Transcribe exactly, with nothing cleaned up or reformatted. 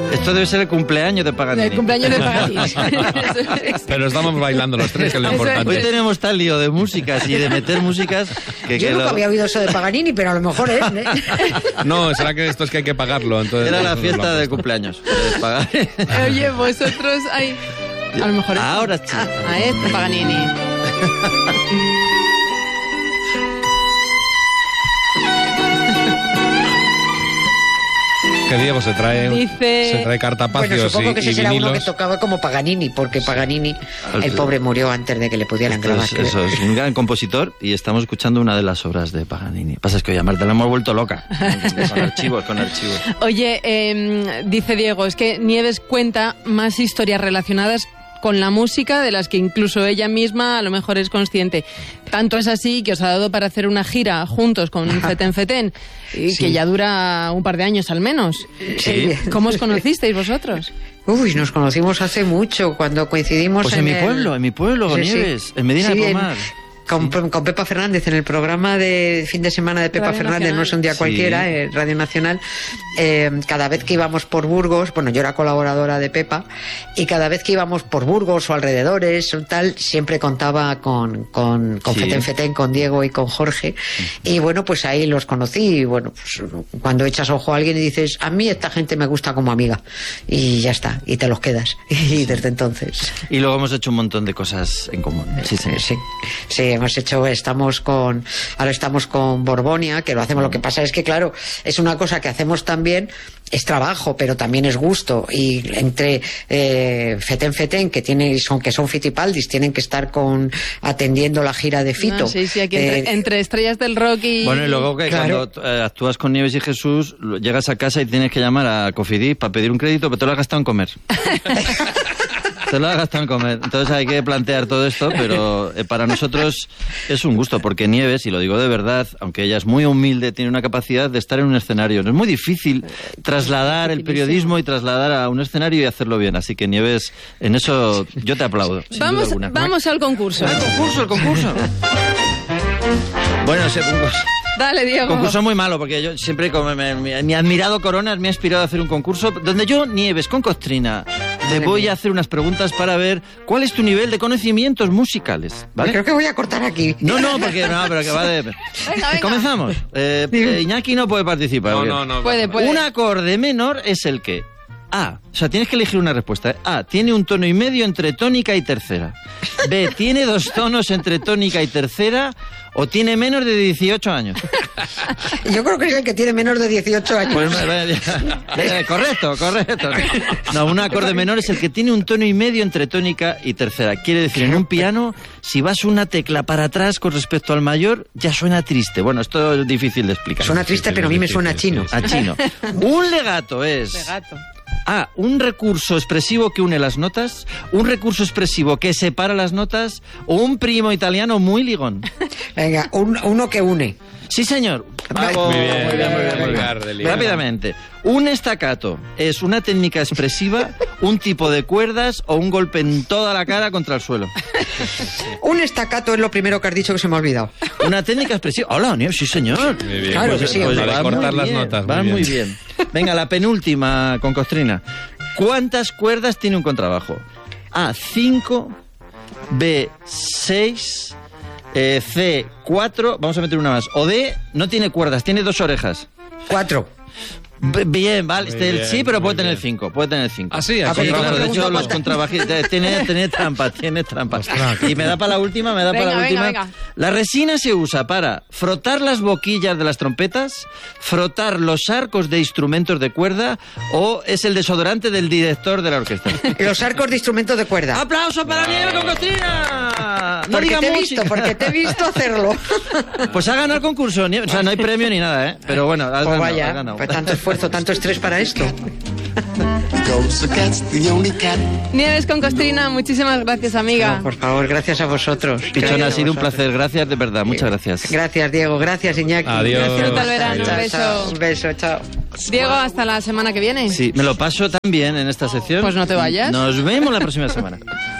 Esto debe ser el cumpleaños de Paganini. El cumpleaños de Paganini. Pero estamos bailando los tres, que es lo importante. Hoy tenemos tal lío de músicas y de meter músicas que... Yo que nunca lo... había oído eso de Paganini, pero a lo mejor es, ¿eh? No, será que esto es que hay que pagarlo. Entonces, Era la pues, fiesta lo de cumpleaños. De pagar. Oye, vosotros hay... A lo mejor... Ahora sí. A este Paganini. Que Diego se trae, Dice... se trae cartapacios Bueno, supongo y, que ese y será vinilos. uno que tocaba como Paganini, porque Paganini, el pobre, murió antes de que le pudieran Esto grabar. es, eso es un gran compositor y estamos escuchando una de las obras de Paganini. Pasa es que hoy a Marta la hemos vuelto loca. Con archivos, con archivos. Oye, eh, dice Diego, es que Nieves cuenta más historias relacionadas con la música de las que incluso ella misma a lo mejor es consciente. Tanto es así que os ha dado para hacer una gira juntos con Feten Feten, y Sí. que ya dura un par de años al menos. Sí. ¿Cómo os conocisteis vosotros? Uy, nos conocimos hace mucho, cuando coincidimos Pues en en mi el- pueblo, en mi pueblo, Sí, sí. Nieves, en Medina Sí, de en- Pomar. Con, con Pepa Fernández, en el programa de fin de semana de Pepa Radio Fernández, Nacional. no es un día Sí. cualquiera, en Radio Nacional, eh, cada vez que íbamos por Burgos, bueno, yo era colaboradora de Pepa, y cada vez que íbamos por Burgos o alrededores o tal, siempre contaba con, con, con Sí. Feten Feten, con Diego y con Jorge, y bueno, pues ahí los conocí, y bueno, pues cuando echas ojo a alguien y dices, a mí esta gente me gusta como amiga, y ya está, y te los quedas, y desde entonces... Y luego hemos hecho un montón de cosas en común. Sí, sí. Sí, sí, hemos hecho, estamos con, ahora estamos con Borbonia, que lo hacemos, lo que pasa es que claro, es una cosa que hacemos también, es trabajo, pero también es gusto, y entre eh, Feten Feten, que tiene, son, que son fitipaldis, tienen que estar con, atendiendo la gira de Fito. No, sí, sí, aquí entre, Eh, entre estrellas del rock y... Bueno, y luego que Claro. cuando eh, actúas con Nieves y Jesús, lo- llegas a casa y tienes que llamar a Cofidis para pedir un crédito, pero te lo has gastado en comer. Te lo has gastado en comer. Entonces hay que plantear todo esto, pero eh, para nosotros es un gusto, porque Nieves, y lo digo de verdad, aunque ella es muy humilde, tiene una capacidad de estar en un escenario. Es muy difícil trasladar el periodismo y trasladar a un escenario y hacerlo bien. Así que Nieves, en eso yo te aplaudo. sin duda Vamos, alguna. vamos al concurso. El concurso, el concurso. Bueno, ese concurso. Dale, Diego. Concurso muy malo, porque yo siempre, como me- me- mi admirado Coronas me ha inspirado a hacer un concurso donde yo, Nieves, con Costrina, te voy a hacer unas preguntas para ver cuál es tu nivel de conocimientos musicales, ¿vale? Creo que voy a cortar aquí. No, no, porque no, pero que va de... Venga, venga. Comenzamos. Eh, eh, Iñaki no puede participar. No, porque- no, no. Puede, puede. Un acorde menor es el que A, o sea, tienes que elegir una respuesta. A, tiene un tono y medio entre tónica y tercera. B, tiene dos tonos entre tónica y tercera, o tiene menos de dieciocho años. Yo creo que es el que tiene menos de dieciocho años. Pues, eh, eh, correcto, correcto. No, un acorde menor es el que tiene un tono y medio entre tónica y tercera. Quiere decir, en un piano, si vas una tecla para atrás con respecto al mayor, ya suena triste. Bueno, esto es difícil de explicar. Suena triste, pero a mí me suena chino. A chino. Un legato es... Legato. A, un recurso expresivo que une las notas, un recurso expresivo que separa las notas, o un primo italiano muy ligón. Venga, un- uno que une. Sí, señor. Bravo. Muy bien, Muy bien, muy bien, muy bien. Ligar, de ligar. Rápidamente. Un estacato es una técnica expresiva, un tipo de cuerdas o un golpe en toda la cara contra el suelo. Un estacato es lo primero que has dicho que se me ha olvidado. Una técnica expresiva. Hola, Nieves, sí, señor. Muy bien. Claro Pues- que sí, pues hombre. la de va cortar muy las bien, notas. va muy muy bien. bien. Venga, la penúltima con Costrina. ¿Cuántas cuerdas tiene un contrabajo? A, cinco. B, seis. Eh, C, cuatro. Vamos a meter una más. O D, no tiene cuerdas, tiene dos orejas. Cuatro. B- Bien, vale. Muy este, bien, sí, pero muy puede tener bien. cinco. Puede tener cinco. Ah, sí, Ah, así, sí, claro, de ¿Pregunta hecho, los cuántas? contrabajistas tiene, tiene trampa, tiene trampa. Ostras. Y me da para la última, me da Venga, para la venga, última. venga. La resina se usa para frotar las boquillas de las trompetas, frotar los arcos de instrumentos de cuerda, o es el desodorante del director de la orquesta. Los arcos de instrumentos de cuerda. ¡Aplauso para Nieves con Costrina! No Porque diga te he música. visto, porque te he visto hacerlo. Pues ha ganado el concurso, Nieves. O sea, no hay premio ni nada, ¿eh? Pero bueno, has Pues ganado, has vaya, ganado. pues tanto esfuerzo, tanto estrés para esto. Nieves con Costrina, muchísimas gracias, amiga. No, por favor, gracias a vosotros. Pichón, Gracias ha a sido un vosotros. placer. Gracias, de verdad. Muchas gracias. Gracias, Diego. Gracias, Iñaki. Adiós. Disfruta el verano, Chao, un beso. chao. Un beso, chao. Diego, hasta la semana que viene. Sí, me lo paso tan bien en esta sección. Pues no te vayas. Nos vemos la próxima semana.